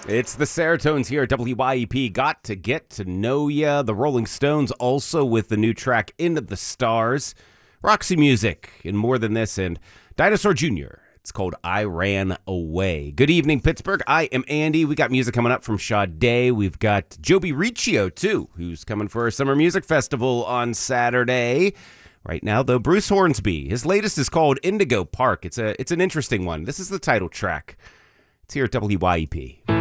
It's the Seratones here at WYEP. Got to get to know ya. The Rolling Stones also with the new track Into the Stars. Roxy Music and More Than This and Dinosaur Jr. It's called I Ran Away. Good evening, Pittsburgh. I am Andy. We got music coming up from Sade. We've got Joby Riccio, too, who's coming for our Summer Music Festival on Saturday. Right now, though, Bruce Hornsby. His latest is called Indigo Park. It's an interesting one. This is the title track. It's here at WYEP.